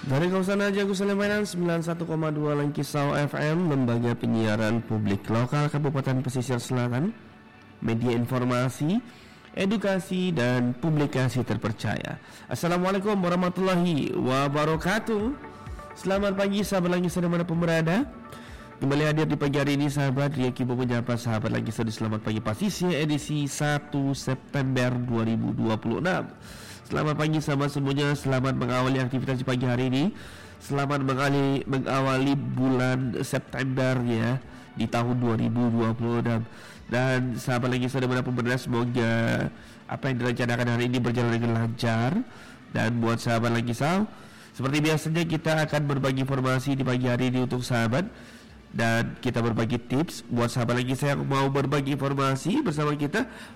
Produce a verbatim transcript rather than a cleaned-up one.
Dari kawasan Aja Agus Sulaiman sembilan puluh satu koma dua Langkisau F M, lembaga penyiaran publik lokal Kabupaten Pesisir Selatan, media informasi, edukasi dan publikasi terpercaya. Assalamualaikum warahmatullahi wabarakatuh. Selamat pagi sahabat Langkisau dimanapun berada. Kembali hadir di pagi hari ini sahabat Ria Kibo menyapa sahabat Langkisau di Selamat Pagi Pasisir edisi satu September dua ribu dua puluh enam. Selamat pagi sahabat semuanya, selamat mengawali aktivitas di pagi hari ini. Selamat mengawali, mengawali bulan September ya di tahun dua ribu dua puluh enam. Dan sahabat Langkisau dimanapun berada, semoga apa yang direncanakan hari ini berjalan dengan lancar. Dan buat sahabat Langkisau, seperti biasanya kita akan berbagi informasi di pagi hari ini untuk sahabat. Dan kita berbagi tips buat sahabat Langkisau yang mau berbagi informasi bersama kita.